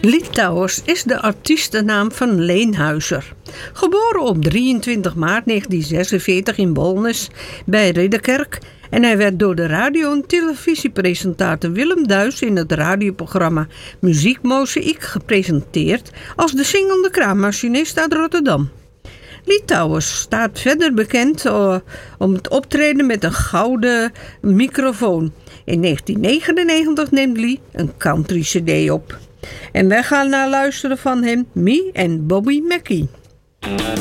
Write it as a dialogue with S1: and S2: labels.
S1: Litouwers is de artiestennaam van Leen Huizer. Geboren op 23 maart 1946 in Bolnes bij Ridderkerk en hij werd door de radio- en televisiepresentator Willem Duis in het radioprogramma Muziek Mozaïek gepresenteerd als de zingende kraammachinist uit Rotterdam. Litouwers staat verder bekend om het optreden met een gouden microfoon. In 1999 neemt Lee een country cd op. En wij gaan naar luisteren van hem, Me en Bobby Mackey.